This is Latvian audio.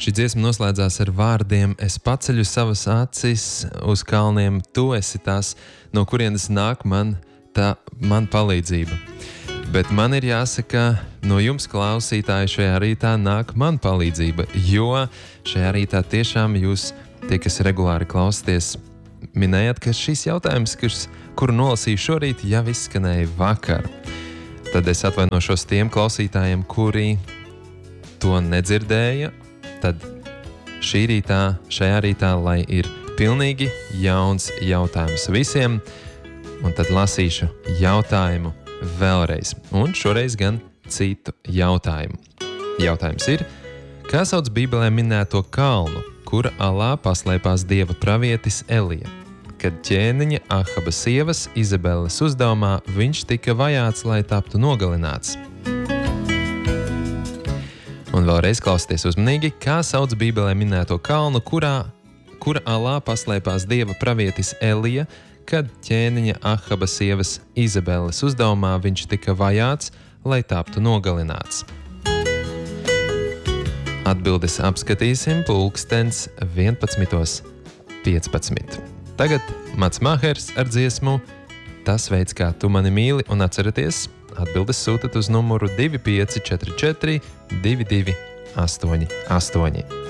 Šī dziesma noslēdzās ar vārdiem: es paceļu savas acis uz kalniem, tu esi tas, no kurienes nāk man palīdzība. Bet man ir jāsaka, no jums, klausītāji, šajā rītā nāk man palīdzība, jo šajā rītā tiešām jūs, tie, kas regulāri klausāties, minējāt, ka šis jautājums, kuru nolasīju šorīt, jau izskanēja vakar. Tad es atvainošos tiem klausītājiem, kuri to nedzirdēja. Tad šajā rītā, lai ir pilnīgi jauns jautājums visiem, un tad lasīšu jautājumu vēlreiz, un šoreiz gan citu jautājumu. Jautājums ir, kā sauc Bībelē minēto kalnu, kura alā paslēpās dieva pravietis Elija, kad ķēniņa Ahaba sievas Izabeles uzdevumā viņš tika vajāts, lai taptu nogalināts? Un vēlreiz klausieties uzmanīgi, kā sauc Bībelē minēto kalnu, kura alā paslēpās dieva pravietis Elija, kad ķēniņa Ahaba sievas Izabeles uzdevumā viņš tika vajāts, lai taptu nogalināts. Atbildes apskatīsim pulkstens 11:15. Tagad Mats Mahers ar dziesmu Tas veids, kā tu mani mīli, un atcerieties, atbildes sūtat uz numuru 2544 2288.